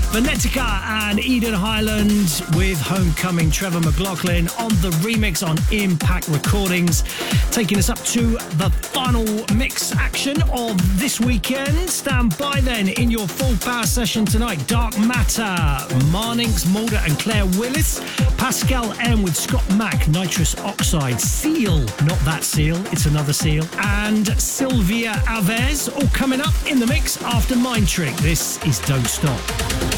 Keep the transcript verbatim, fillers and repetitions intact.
Venetica and Eden Highland with Homecoming. Trevor McLaughlin on the remix on Impact Recordings, taking us up to the final mix action of this weekend. Stand by then in your full power session tonight. Dark Matter, Marnix, Mulder and Claire Willis, Pascal M with Scott Mack, Nitrous Oxide, Seal, not that Seal, it's another Seal, and Sylvia Alves, all coming up in the mix after Mind Trick. This is Don't Stop.